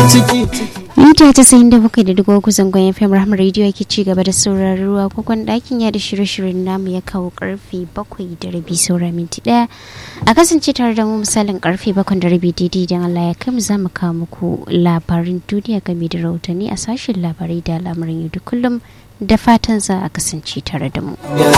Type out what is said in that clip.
Mita 97.3 zangon FM Rahama Radio yake ci gaba da sauraruwa kokon ɗakin ya da shirye-shiryen namu ya kawo karfe 7:30 saura minti 1 a kasance tare da mu misalin karfe 7:30 daidai don Allah ya kai mu za mu kawo muku labarin duniya game da rahotanni a sashen labarai da al'amuran yau da kullum da fatan za a kasance tare da mu.